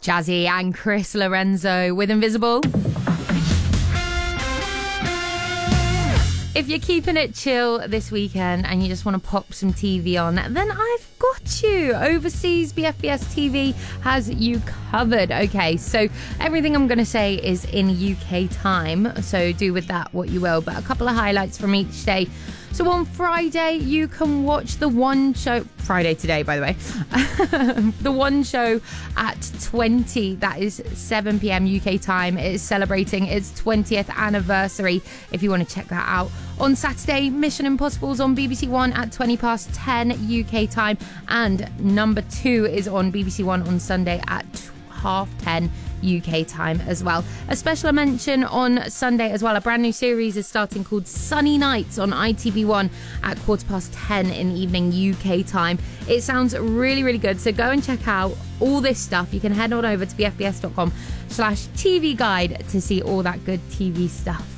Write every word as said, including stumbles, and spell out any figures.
Jazzy and Chris Lorenzo with Invisible. If you're keeping it chill this weekend and you just want to pop some T V on, then I've got you. Overseas B F B S T V has you covered. Okay, so everything I'm going to say is in U K time, so do with that what you will, but a couple of highlights from each day. So on Friday, you can watch The One Show. Friday today, by the way. The One Show at twenty. That is seven p.m. U K time. It is celebrating its twentieth anniversary, if you want to check that out. On Saturday, Mission Impossible's on B B C One at twenty past ten U K time. And number two is on B B C One on Sunday at half ten U K time as well. A special mention on Sunday as well. A brand new series is starting called Sunny Nights on I T V one at quarter past ten in the evening U K time. It sounds really, really good. So go and check out all this stuff. You can head on over to b f b s dot com slash T V guide to see all that good T V stuff.